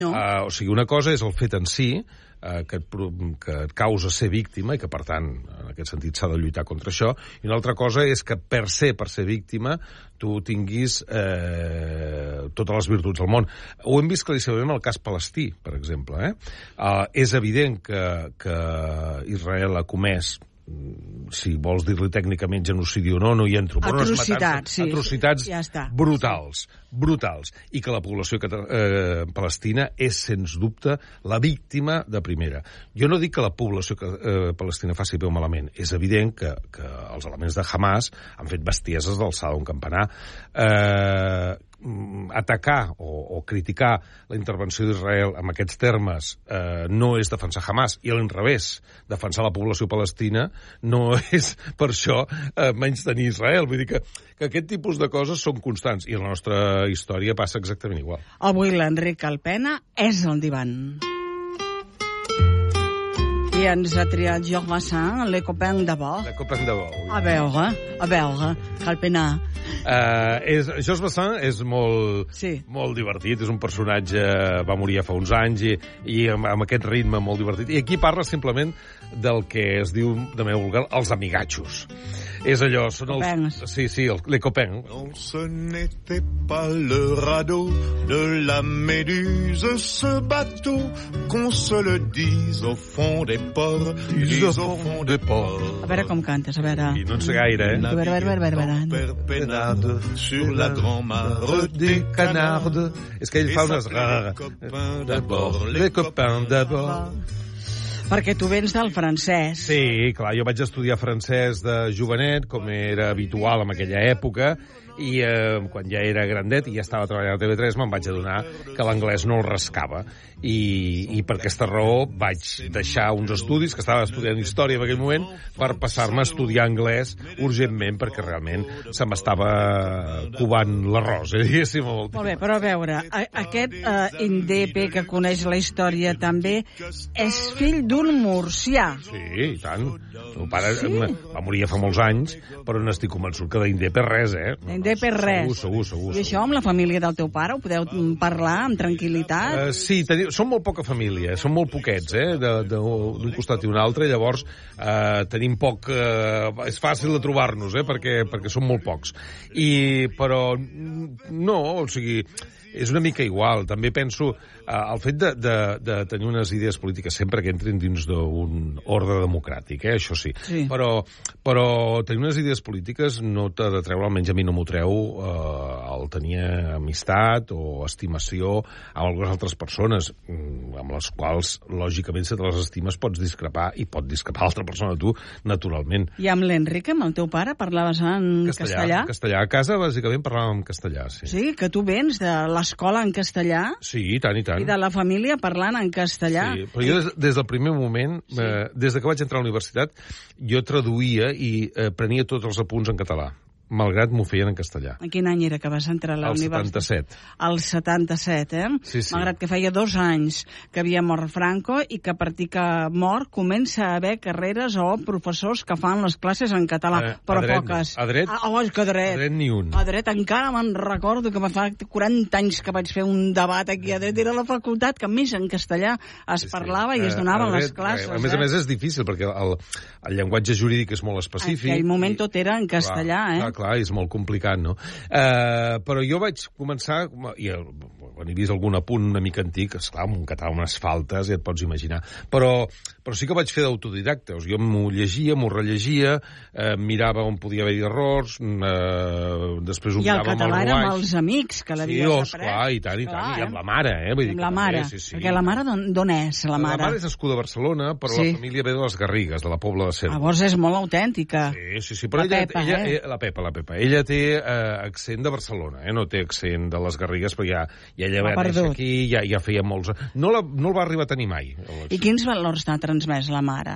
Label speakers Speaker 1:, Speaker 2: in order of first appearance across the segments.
Speaker 1: O sigui, una cosa és el fet en si, que et causa ser víctima i que, per tant, en aquest sentit s'ha de lluitar contra això, i una altra cosa és que per ser víctima tu tinguis totes les virtuts del món. Ho hem vist claríssimament en el cas palestí, per exemple. És evident que Israel ha comès, si vols dir-li tècnicament genocidi o no, no hi entro.
Speaker 2: Atrocitats, sí.
Speaker 1: Atrocitats
Speaker 2: ja
Speaker 1: brutals. I que la població palestina és, sens dubte, la víctima de primera. Jo no dic que la població palestina faci bé o malament. És evident que els elements de Hamas han fet bestieses d'alçada d'un campanar. Atacar o criticar la intervenció d'Israel en aquests termes no és defensar Hamas, i a l'inrevés, defensar la població palestina no és per això menys tenir Israel. Vull dir que aquest tipus de coses són constants, i en la nostra història passa exactament igual.
Speaker 2: Avui l'Enric Alpena és el divan. I ens ha triat Georges Bassin, Le Copain de Bo.
Speaker 1: Le Copain de Bo.
Speaker 2: A veure, Alpena.
Speaker 1: Georges Bassin és molt divertit, és un personatge, va morir fa uns anys, i amb aquest ritme molt divertit. I aquí parla simplement del que es diu, de manera vulgar, els amigatxos. És allò, són els... Sí, les copains.
Speaker 3: Non, ce n'était pas le radeau de la Méduse, ce bateau, qu'on se le dise au fond des ports, dise au fond des ports.
Speaker 2: A veure com cantes, a veure.
Speaker 1: I no en sé gaire,
Speaker 2: A veure.
Speaker 3: Père sur la grand-mare des canards.
Speaker 1: És que ell fa unes... Les copains d'abord.
Speaker 2: Perquè tu vens del francès.
Speaker 1: Sí, clar, jo vaig estudiar francès de jovenet, com era habitual en aquella època, i quan ja era grandet i ja estava treballant a TV3 me'n vaig adonar que l'anglès no el rascava, i per aquesta raó vaig deixar uns estudis, que estava estudiant història en aquell moment, per passar-me a estudiar anglès urgentment, perquè realment se m'estava covant l'arròs, diguéssim.
Speaker 2: Molt bé, però a veure, aquest Indepe que coneix la història també és fill d'un murcià.
Speaker 1: Sí, i tant. El meu pare va morir fa molts anys, però no estic convençut que d'Indepe res,
Speaker 2: Indepe res.
Speaker 1: Segur.
Speaker 2: I això amb la família del teu pare ho podeu parlar amb tranquil·litat?
Speaker 1: Sí, som molt poca família, som molt poquets, d'un costat i un altre, i llavors tenim poc... és fàcil de trobar-nos, perquè som molt pocs. Però no, o sigui... És una mica igual. També penso el fet de tenir unes idees polítiques sempre que entrin dins d'un ordre democràtic, això sí. Però tenir unes idees polítiques no t'ha de treure, almenys a mi no m'ho treu, el tenir amistat o estimació a algunes altres persones, amb les quals, lògicament, si te les estimes, pots discrepar, i pot discrepar l'altra persona de tu, naturalment.
Speaker 2: I amb l'Enric, amb el teu pare, parlaves en castellà?
Speaker 1: Castellà. A casa, bàsicament, parlàvem en castellà, sí.
Speaker 2: Sí, que tu vens de l'escola en castellà?
Speaker 1: Sí, i tant.
Speaker 2: I de la família parlant en castellà?
Speaker 1: Sí, però jo des del primer moment, des de que vaig entrar a la universitat, jo traduïa i prenia tots els apunts en català, malgrat m'ho feien en castellà.
Speaker 2: En quin any era que vas entrar a la universitat?
Speaker 1: El 77.
Speaker 2: El 77,
Speaker 1: Sí.
Speaker 2: Malgrat que feia 2 anys que havia mort Franco i que a partir que mor comença a haver carreres o professors que fan les classes en català, però poques.
Speaker 1: A dret?
Speaker 2: Que dret.
Speaker 1: A dret ni un.
Speaker 2: A dret encara me'n recordo que fa 40 anys que vaig fer un debat aquí a dret. Era la facultat que més en castellà es parlava i es donaven les classes.
Speaker 1: A més és difícil, perquè el llenguatge jurídic és molt específic.
Speaker 2: En aquell moment tot era en castellà,
Speaker 1: Clar, és molt complicat, no? Però jo vaig començar, i quan he vist algun apunt una mica antic, esclar, un català, unes faltes, ja et pots imaginar, però sí que vaig fer d'autodidacta. Jo m'ho llegia, m'ho rellegia, mirava on podia haver-hi errors, després ho mirava amb el ruaix. I el
Speaker 2: català era amb els amics, que l'havies après.
Speaker 1: Sí, clar, i tant, i amb la mare,
Speaker 2: Amb la mare, perquè la mare d'on és, la mare?
Speaker 1: La mare és nascuda a Barcelona, però la família ve de les Garrigues, de la Pobla de Cérvoles.
Speaker 2: Llavors és molt autèntica.
Speaker 1: Sí, però la Pepa. Ella té accent de Barcelona, no té accent de les Garrigues, però ja ella va néixer aquí, ja feia molts... No el va arribar a tenir mai.
Speaker 2: I quins valors t'ha transmès la mare?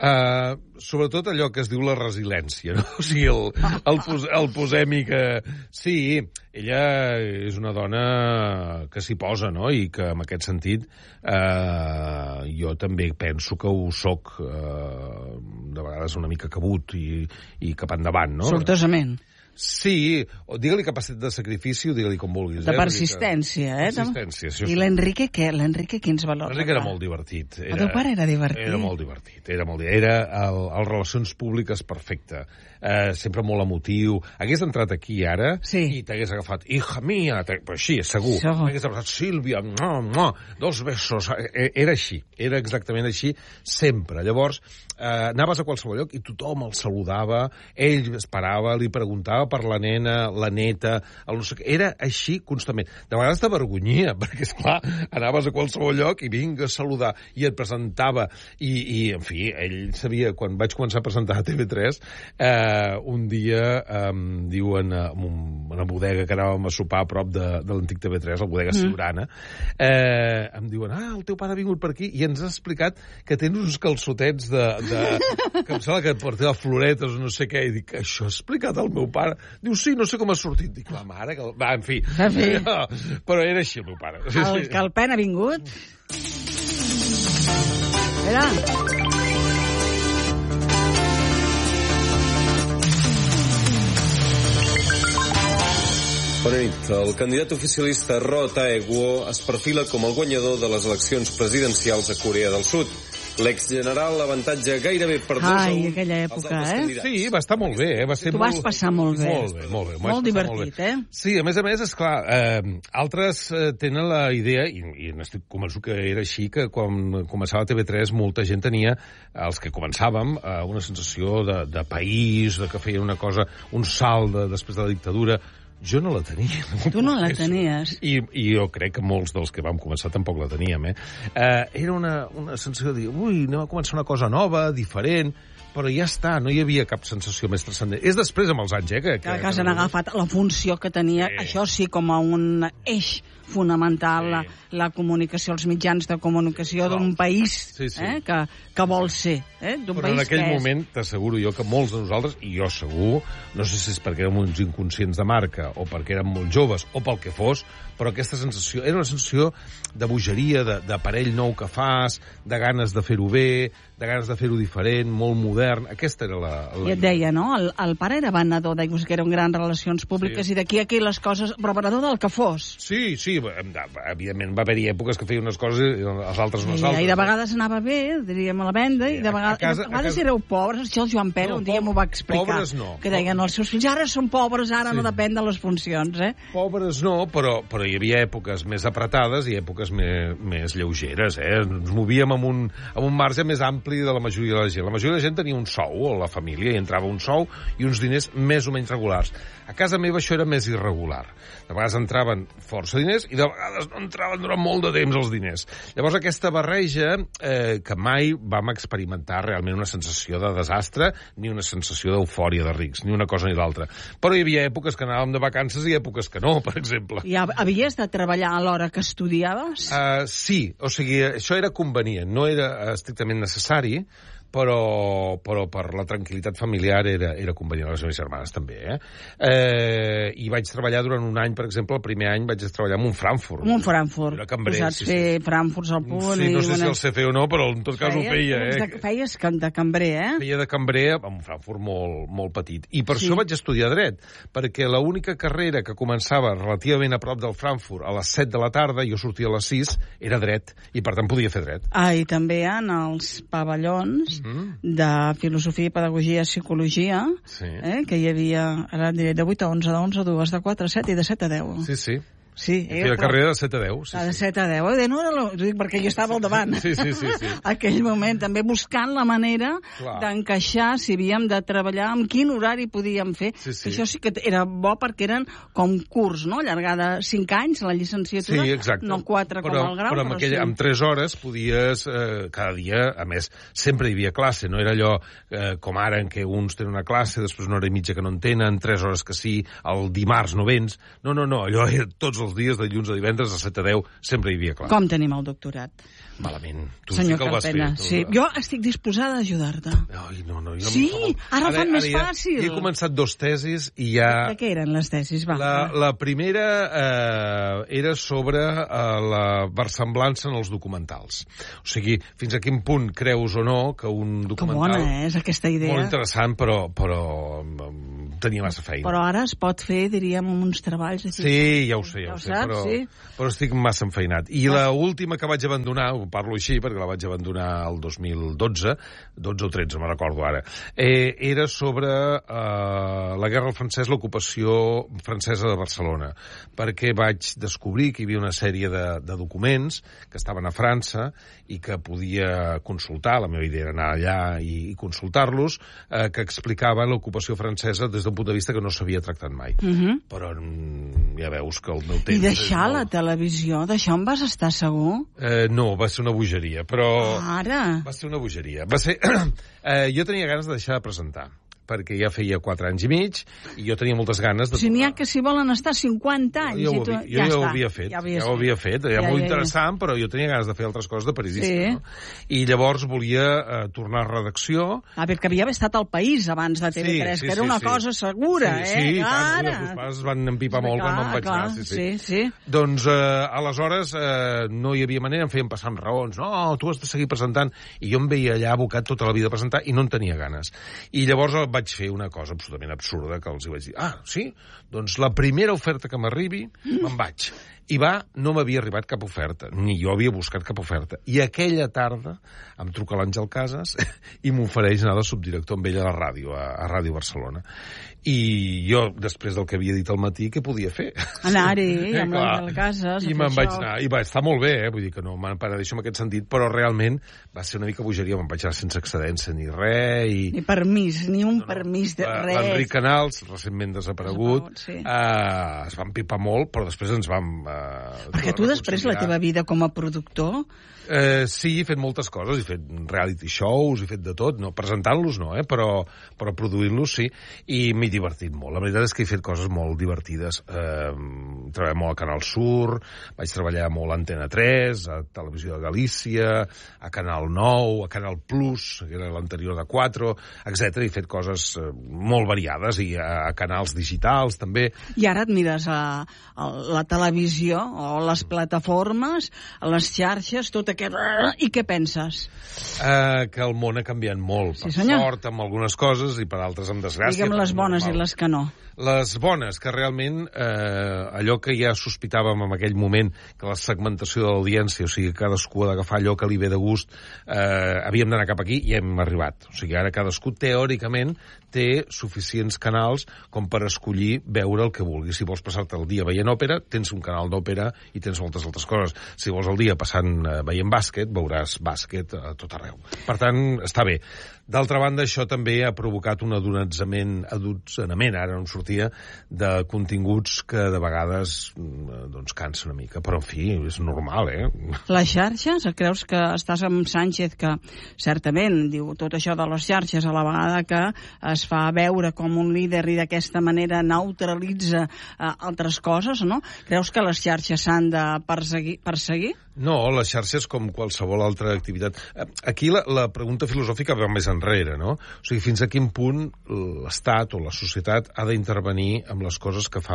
Speaker 1: Sobretot allò que es diu la resiliència, no? O sigui, el posem-hi que... Sí, ella és una dona que s'hi posa, no? I que, en aquest sentit, jo també penso que ho soc de vegades una mica cabut i cap endavant, no?
Speaker 2: Sortosament.
Speaker 1: Sí, o digue-li capacitat de sacrifici o digue-li com vulguis.
Speaker 2: De persistència,
Speaker 1: Persistència, sí.
Speaker 2: I l'Enrique què? L'Enrique quins valors?
Speaker 1: L'Enrique era molt divertit.
Speaker 2: El teu pare era divertit?
Speaker 1: Era molt divertit. Era el relacions públiques perfecte. Sempre molt emotiu. Hagués entrat aquí ara i t'hagués agafat, hija mía, però així, segur. Hagués agafat, Sílvia, dos besos. Era així, era exactament així, sempre. Llavors, anaves a qualsevol lloc i tothom el saludava, ell esperava, li preguntava per la nena, la neta, el no sé què. Era així constantment. De vegades t'avergonyia, perquè, esclar, anaves a qualsevol lloc i vinga a saludar, i et presentava, i en fi, ell sabia, quan vaig començar a presentar a TV3, un dia, diuen, en una bodega que anàvem a sopar a prop de l'antic TV3, la bodega Siurana, em diuen, el teu pare ha vingut per aquí, i ens ha explicat que tens uns calçotets que em sembla que portava floretes o no sé què, i dic, això ha explicat el meu pare? Diu, sí, no sé com ha sortit. Dic, la mare, va, en fi. Però era així el meu pare.
Speaker 2: El Calpen ha vingut? Era...
Speaker 4: Bona nit. El candidat oficialista Ro Tae-guo es perfila com el guanyador de les eleccions presidencials a Corea del Sud. L'exgeneral avantatja gairebé per 2-1.
Speaker 2: Ai, aquella època,
Speaker 1: Sí, va estar molt bé, Va ser
Speaker 2: tu vas passar molt bé.
Speaker 1: Molt bé.
Speaker 2: Molt divertit,
Speaker 1: Sí, a més, esclar, altres tenen la idea, i n'estic convençut que era així, que quan començava TV3 molta gent tenia, els que començàvem, una sensació de país, de que feien una cosa, un salt després de la dictadura. Jo no la tenia.
Speaker 2: Tu no la tenies.
Speaker 1: I jo crec que molts dels que vam començar tampoc la teníem, Era una sensació de dir, anem a començar una cosa nova, diferent, però ja està, no hi havia cap sensació més transcendent. És després, amb els anys,
Speaker 2: que s'han agafat la funció que tenia, això sí, com a un eix fonamental, la comunicació, els mitjans de comunicació d'un país que vol ser.
Speaker 1: Però en aquell moment t'asseguro jo que molts de nosaltres, i jo segur, no sé si és perquè érem uns inconscients de marca o perquè érem molt joves o pel que fos, però aquesta sensació era una sensació de bogeria, d'aparell nou que fas, de ganes de fer-ho bé, de ganes de fer-ho diferent, molt modern. Aquesta era la...
Speaker 2: I et deia, no? El pare era venedor d'aigües, que eren grans relacions públiques, i d'aquí a aquí les coses... Però venedor del que fos.
Speaker 1: Sí, evidentment va haver-hi èpoques que feia unes coses i les altres unes altres.
Speaker 2: I de vegades anava bé, diríem, a la venda, i de vegades éreu pobres. Això el Joan Pere un dia m'ho va explicar.
Speaker 1: Pobres no.
Speaker 2: Que deien, els seus fills ara són pobres, ara no depèn de les funcions,
Speaker 1: Pobres no, però hi havia èpoques més apretades i èpoques més lleugeres, Ens movíem amb un marge més ampli de la majoria de la gent. La majoria de la gent tenia un sou, o la família, i entrava un sou i uns diners més o menys regulars. A casa meva això era més irregular. De vegades entraven força diners i de vegades no entraven durant molt de temps els diners. Llavors aquesta barreja que mai vam experimentar realment una sensació de desastre ni una sensació d'eufòria de rics, ni una cosa ni l'altra. Però hi havia èpoques que anàvem de vacances i èpoques que no, per exemple.
Speaker 2: I havies de treballar a l'hora que estudiaves?
Speaker 1: Sí, o sigui, això era convenient, no era estrictament necessari, però per la tranquil·litat familiar era convenient. Les meves germanes també, I vaig treballar durant un any, per exemple, el primer any vaig treballar en un Frankfurt.
Speaker 2: En un Frankfurt.
Speaker 1: Era cambrer,
Speaker 2: saps fer Frankfurts al punt.
Speaker 1: Sí, no sé si el sé fer o no, però en tot cas ho feia,
Speaker 2: Feies de cambrer,
Speaker 1: Feia de cambrer en un Frankfurt molt petit. I per això vaig estudiar dret, perquè l'única carrera que començava relativament a prop del Frankfurt a les 7 de la tarda, jo sortia a les 6, era dret, i per tant podia fer dret.
Speaker 2: I també en els pavellons de filosofia, pedagogia, psicologia, que hi havia, ara diré, de 8 a 11, de 11 a 2, de 4 a 7 i de 7 a 10.
Speaker 1: Sí.
Speaker 2: Sí,
Speaker 1: feia carrera de 7 a 10.
Speaker 2: De 7 a 10. No, ho dic perquè jo estava al davant.
Speaker 1: Sí.
Speaker 2: Aquell moment, també buscant la manera d'encaixar, si havíem de treballar, amb quin horari podíem fer. Això sí que era bo perquè eren com curs, no? Allargada 5 anys, la llicenciatura, no 4 com el grau.
Speaker 1: Però amb 3 hores podies, cada dia, a més, sempre hi havia classe, no era allò com ara en què uns tenen una classe, després una hora i mitja que no en tenen, 3 hores que sí, el dimarts no vens. No, allò era tots els dies, de dilluns a divendres, de 7 a 10, sempre hi havia classe.
Speaker 2: Com tenim el doctorat?
Speaker 1: Malament. Tu
Speaker 2: Senyor
Speaker 1: sí que el vas
Speaker 2: Carpena,
Speaker 1: fer.
Speaker 2: sí. Jo estic disposada a ajudar-te.
Speaker 1: Ai, no.
Speaker 2: Sí, ara ho fan més fàcil.
Speaker 1: He començat 2 tesis i ja...
Speaker 2: De què eren les tesis?
Speaker 1: La primera era sobre la versemblança en els documentals. O sigui, fins a quin punt creus o no que un documental...
Speaker 2: Que bona és aquesta idea.
Speaker 1: Molt interessant, però tenia massa feina.
Speaker 2: Però ara es pot fer, diríem, uns treballs...
Speaker 1: Sí, ja ho sé, però estic massa enfeinat. I l'última que vaig abandonar, ho parlo així, perquè la vaig abandonar el 2012, 12 o 13, no me'n recordo ara, era sobre la guerra al francès, l'ocupació francesa de Barcelona, perquè vaig descobrir que hi havia una sèrie de documents que estaven a França i que podia consultar, la meva idea era anar allà i consultar-los, que explicaven l'ocupació francesa des d'un punt de vista que no s'havia tractat mai. Però ja veus que el meu temps...
Speaker 2: I deixar la televisió, d'això en vas estar segur?
Speaker 1: No, va ser una bogeria, però...
Speaker 2: Ara?
Speaker 1: Va ser una bogeria. Va ser... jo tenia ganes de deixar de presentar, perquè ja feia 4 anys i mig, i jo tenia moltes ganes de...
Speaker 2: Si n'hi ha que s'hi volen estar 50 anys...
Speaker 1: Jo ja ho havia fet, era molt interessant, però jo tenia ganes de fer altres coses de periodista, no? I llavors volia tornar a redacció...
Speaker 2: perquè havia estat al País abans de TV3, que era una cosa segura,
Speaker 1: Sí, els pares van empipar molt quan me'n vaig anar.
Speaker 2: Sí.
Speaker 1: Doncs, aleshores, no hi havia manera, em feien passar amb raons, no, tu has de seguir presentant, i jo em veia allà abocat tota la vida a presentar, i no en tenia ganes. I llavors vaig fer una cosa absolutament absurda, que els hi vaig dir, sí? Doncs la primera oferta que m'arribi, me'n vaig. I no m'havia arribat cap oferta, ni jo havia buscat cap oferta. I aquella tarda em truca l'Àngel Casas i m'ofereix anar de subdirector amb ell a la ràdio, a Ràdio Barcelona. I jo, després del que havia dit al matí, què podia fer?
Speaker 2: Anar-hi, amb l'Àngel Casas.
Speaker 1: I me'n vaig anar, i va estar molt bé, vull dir que no m'empenedeixo en aquest sentit, però realment va ser una mica bogeria, me'n vaig anar sense excedència ni res.
Speaker 2: Ni permís, ni un permís de res.
Speaker 1: L'Enric Canals, recentment desaparegut, es va empipar molt, però després ens vam...
Speaker 2: Perquè tu després la teva vida com a productor...
Speaker 1: Sí, he fet moltes coses, he fet reality shows, he fet de tot, no presentant-los no, però produint-los sí, i m'he divertit molt. La veritat és que he fet coses molt divertides. Treballem molt a Canal Sur, vaig treballar molt a Antena 3, a Televisió de Galícia, a Canal 9, a Canal Plus, que era l'anterior de 4, etc. He fet coses molt variades i a canals digitals també.
Speaker 2: I ara et mires a la televisió o les plataformes, a les xarxes, tot aquest... I què penses?
Speaker 1: Que el món ha canviat molt, per sort, amb algunes coses i per altres amb desgràcia.
Speaker 2: Digue'm les bones i les que no.
Speaker 1: Les bones, que realment allò que ja sospitàvem en aquell moment, que la segmentació de l'audiència, o sigui, cadascú ha d'agafar allò que li ve de gust, havíem d'anar cap aquí i hem arribat. O sigui, ara cadascú, teòricament, té suficients canals com per escollir veure el que vulgui. Si vols passar-te el dia veient òpera, tens un canal d'òpera i tens moltes altres coses. Si vols el dia passant veient bàsquet, veuràs bàsquet a tot arreu. Per tant, està bé. D'altra banda, això també ha provocat un adonament, ara no em sortia, de continguts que de vegades doncs cansa una mica, però en fi, és normal,
Speaker 2: Les xarxes? Creus que estàs amb Sánchez, que certament diu tot això de les xarxes a la vegada que es fa veure com un líder i d'aquesta manera neutralitza altres coses, no? Creus que les xarxes s'han de perseguir?
Speaker 1: No, les xarxes com qualsevol altra activitat. Aquí la pregunta filosòfica va més enrere, no? O sigui, fins a quin punt l'Estat o la societat ha d'intervenir amb les coses que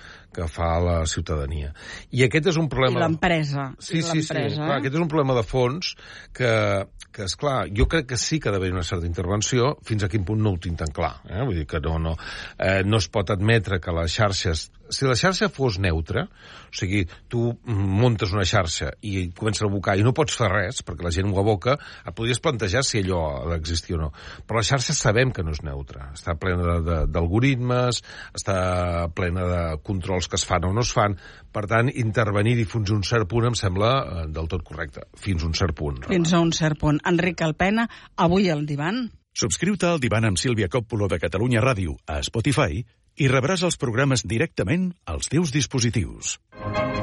Speaker 1: fa la ciutadania. I aquest és un problema...
Speaker 2: I l'empresa.
Speaker 1: Sí, clar, aquest és un problema de fons que esclar, jo crec que sí que ha d'haver una certa intervenció, fins a quin punt no ho tinc tan clar. Vull dir que no es pot admetre que les xarxes... Si la xarxa fos neutra, o sigui, tu muntes una xarxa i comences a abocar i no pots fer res, perquè la gent ho aboca, et podries plantejar si allò ha d'existir o no. Però la xarxa sabem que no és neutra. Està plena d'algoritmes, està plena de controls que es fan o no es fan. Per tant, intervenir-hi fins a un cert punt em sembla del tot correcte. Fins a un cert punt.
Speaker 2: Fins a un cert punt. Enric Alpena, avui al Divan.
Speaker 5: Subscriu-te al Divan amb Sílvia Coppola de Catalunya Ràdio a Spotify i rebràs els programes directament als teus dispositius.